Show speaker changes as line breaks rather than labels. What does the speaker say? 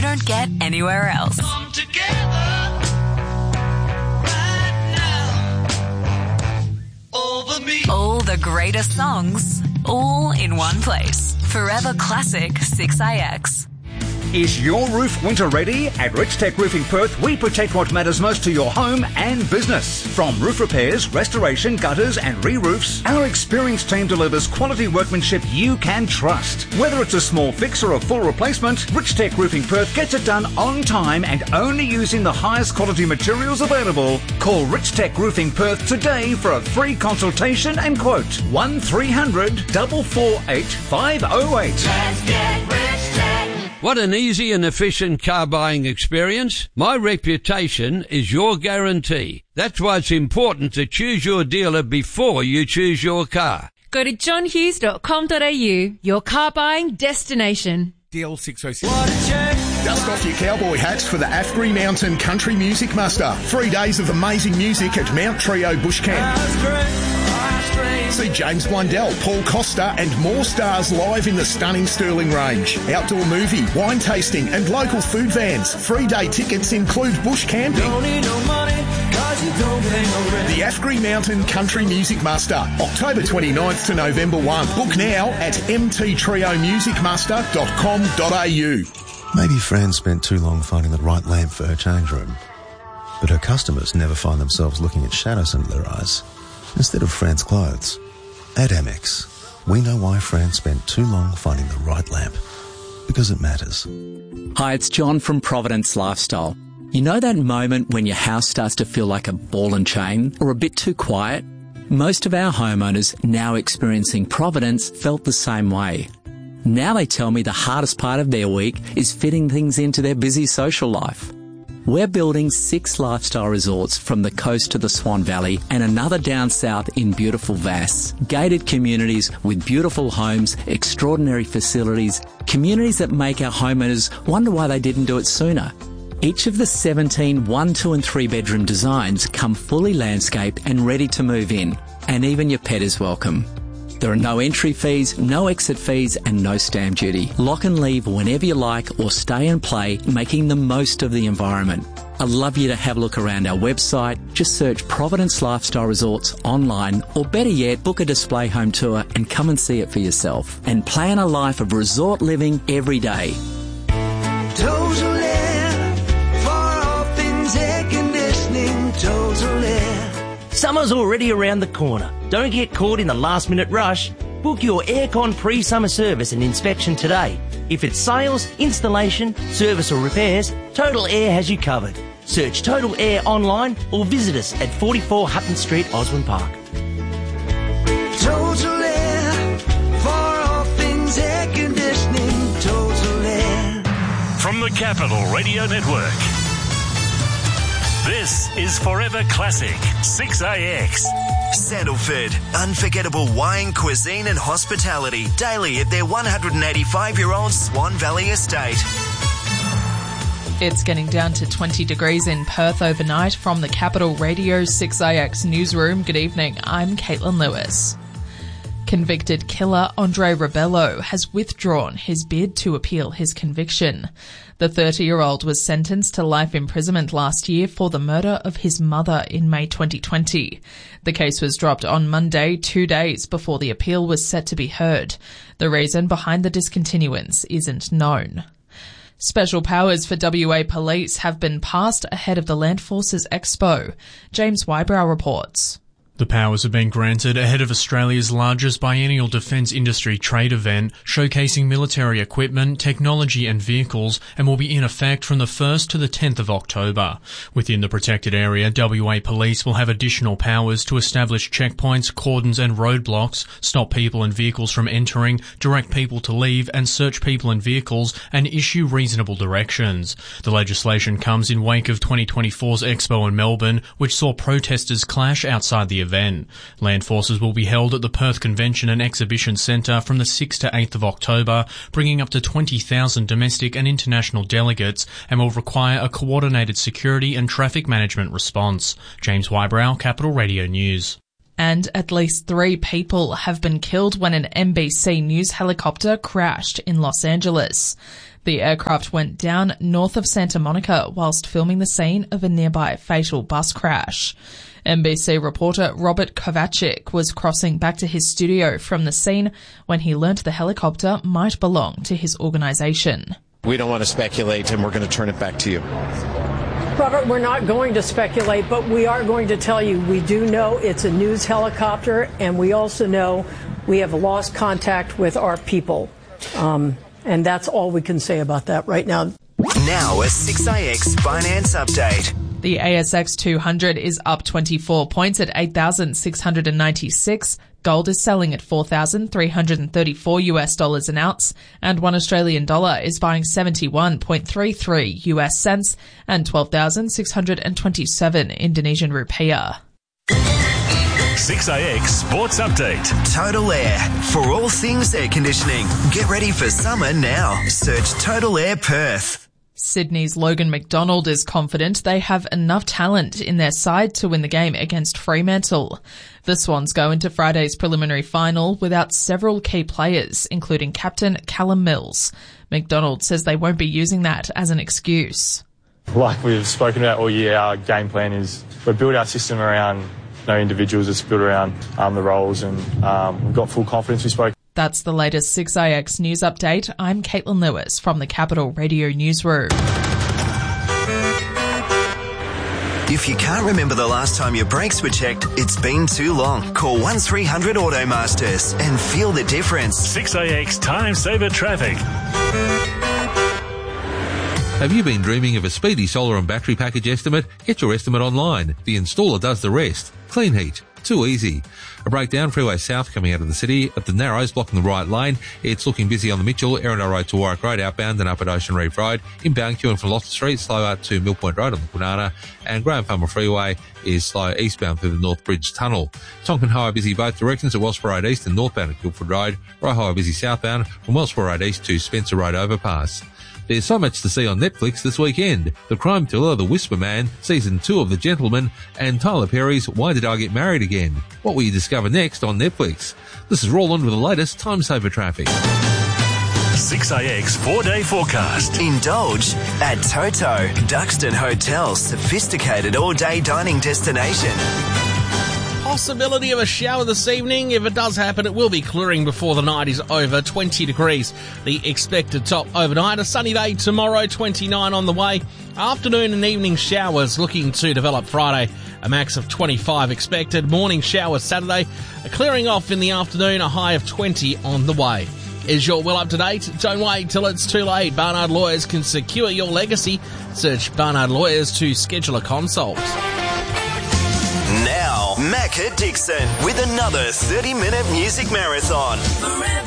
don't get anywhere else.
Come together right now over me.
All the greatest songs, all in one place. Forever Classic 6AX.
Is your roof winter ready? At Rich Tech Roofing Perth, we protect what matters most to your home and business. From roof repairs, restoration, gutters and re-roofs, our experienced team delivers quality workmanship you can trust. Whether it's a small fix or a full replacement, Rich Tech Roofing Perth gets it done on time and only using the highest quality materials available. Call Rich Tech Roofing Perth today for a free consultation and quote. 1300 448 508.
Let's get Rich Tech.
What an easy and efficient car buying experience. My reputation is your guarantee. That's why it's important to choose your dealer before you choose your car.
Go to johnhughes.com.au, your car buying destination.
DL 606.
Dust off your cowboy hats for the Afgri Mountain Country Music Muster. 3 days of amazing music at Mount Trio Bush Camp. See James Blundell, Paul Costa and more stars live in the stunning Stirling Range. Outdoor movie, wine tasting and local food vans. 3-day tickets include bush camping.
Don't need no money, 'cause you don't pay no rent.
The Afgri Mountain Country Music Muster, October 29th to November 1. Book now at mttriomusicmuster.com.au.
Maybe Fran spent too long finding the right lamp for her change room, but her customers never find themselves looking at shadows under their eyes instead of Fran's clothes. At Amex, we know why Fran spent too long finding the right lamp. Because it matters.
Hi, it's John from Providence Lifestyle. You know that moment when your house starts to feel like a ball and chain or a bit too quiet? Most of our homeowners now experiencing Providence felt the same way. Now they tell me the hardest part of their week is fitting things into their busy social life. We're building 6 lifestyle resorts from the coast to the Swan Valley and another down south in beautiful Vass. Gated communities with beautiful homes, extraordinary facilities, communities that make our homeowners wonder why they didn't do it sooner. Each of the 17 1, 2 and 3 bedroom designs come fully landscaped and ready to move in, and even your pet is welcome. There are no entry fees, no exit fees and no stamp duty. Lock and leave whenever you like or stay and play, making the most of the environment. I'd love you to have a look around our website. Just search Providence Lifestyle Resorts online, or better yet, book a display home tour and come and see it for yourself. And plan a life of resort living every day.
Total Air, far off in air conditioning, Total Air.
Summer's already around the corner. Don't get caught in the last-minute rush. Book your aircon pre-summer service and inspection today. If it's sales, installation, service or repairs, Total Air has you covered. Search Total Air online or visit us at 44 Hutton Street, Osborne Park.
Total Air, far off in air conditioning, Total Air.
From the Capital Radio Network, this is Forever Classic 6AX.
Sandalford, unforgettable wine, cuisine and hospitality daily at their 185-year-old Swan Valley estate.
It's getting down to 20 degrees in Perth overnight. From the Capital Radio 6AX newsroom, good evening, I'm Caitlin Lewis. Convicted killer Andre Rebello has withdrawn his bid to appeal his conviction. The 30-year-old was sentenced to life imprisonment last year for the murder of his mother in May 2020. The case was dropped on Monday, 2 days before the appeal was set to be heard. The reason behind the discontinuance isn't known. Special powers for WA Police have been passed ahead of the Land Forces Expo. James Wybrow reports.
The powers have been granted ahead of Australia's largest biennial defence industry trade event, showcasing military equipment, technology and vehicles, and will be in effect from the 1st to the 10th of October. Within the protected area, WA Police will have additional powers to establish checkpoints, cordons and roadblocks, stop people and vehicles from entering, direct people to leave and search people and vehicles, and issue reasonable directions. The legislation comes in wake of 2024's Expo in Melbourne, which saw protesters clash outside the event. Land Forces will be held at the Perth Convention and Exhibition Centre from the 6th to 8th of October, bringing up to 20,000 domestic and international delegates, and will require a coordinated security and traffic management response. James Wybrow, Capital Radio News.
And at least 3 people have been killed when an NBC News helicopter crashed in Los Angeles. The aircraft went down north of Santa Monica whilst filming the scene of a nearby fatal bus crash. NBC reporter Robert Kovacic was crossing back to his studio from the scene when he learnt the helicopter might belong to his organisation.
We don't want to speculate, and we're going to turn it back to you.
Robert, we're not going to speculate, but we are going to tell you we do know it's a news helicopter, and we also know we have lost contact with our people. And that's all we can say about that right now.
Now a 6AX finance update.
The ASX 200 is up 24 points at 8,696. Gold is selling at $4,334 an ounce, and $1 Australian dollar is buying 71.33 US cents and 12,627 Indonesian rupiah.
6AX Sports Update.
Total Air. For all things air conditioning. Get ready for summer now. Search Total Air Perth.
Sydney's Logan McDonald is confident they have enough talent in their side to win the game against Fremantle. The Swans go into Friday's preliminary final without several key players, including captain Callum Mills. McDonald says they won't be using that as an excuse.
Like we've spoken about all year, our game plan is we build our system around individuals. It's built around the roles, and we've got full confidence. We spoke.
That's the latest 6AX news update. I'm Caitlin Lewis from the Capital Radio Newsroom.
If you can't remember the last time your brakes were checked, it's been too long. Call 1300 Automasters and feel the difference.
6AX Time Saver Traffic.
Have you been dreaming of a speedy solar and battery package estimate? Get your estimate online. The installer does the rest. Clean heat. Too easy. A breakdown Freeway South coming out of the city at the Narrows blocking the right lane. It's looking busy on the Mitchell, Erindale Road to Warwick Road outbound and up at Ocean Reef Road. Inbound queuing from Loftus Street, slow out to Mill Point Road on the Kwinana, and Graham Farmer Freeway is slow eastbound through the North Bridge Tunnel. Tonkin Highway busy both directions at Wellsborough Road East and northbound at Guildford Road. Rye Highway busy southbound from Wellsborough Road East to Spencer Road overpass. There's so much to see on Netflix this weekend. The crime thriller The Whisper Man, Season 2 of The Gentleman, and Tyler Perry's Why Did I Get Married Again? What will you discover next on Netflix? This is Roland with the latest Time Saver Traffic.
6AX 4-day forecast.
Indulge at Toto, Duxton Hotel's sophisticated all-day dining destination.
Possibility of a shower this evening. If it does happen, it will be clearing before the night is over. 20 degrees the expected top overnight. A sunny day tomorrow, 29 on the way. Afternoon and evening showers looking to develop Friday. A max of 25 expected. Morning showers Saturday. A clearing off in the afternoon. A high of 20 on the way. Is your will up to date? Don't wait till it's too late. Barnard Lawyers can secure your legacy. Search Barnard Lawyers to schedule a consult.
Now, Macca Dixon with another 30-minute music marathon.